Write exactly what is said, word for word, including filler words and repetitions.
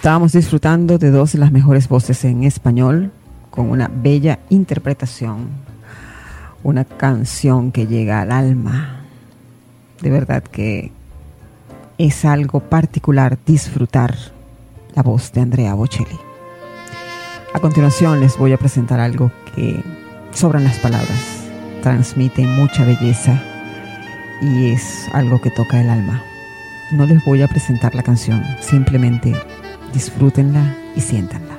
Estábamos disfrutando de dos de las mejores voces en español, con una bella interpretación, una canción que llega al alma. De verdad que es algo particular disfrutar la voz de Andrea Bocelli. A continuación les voy a presentar algo que sobran las palabras, transmite mucha belleza y es algo que toca el alma. No les voy a presentar la canción, simplemente disfrútenla y siéntanla.